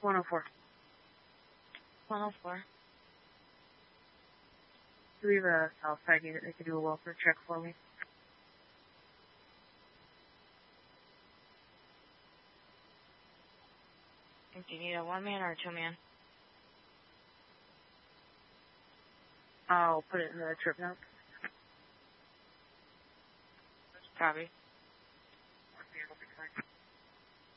104. 104. Do we have a south side unit that could do a welfare check for me? Do you need a 1-man or a 2-man? I'll put it in the trip note. Copy.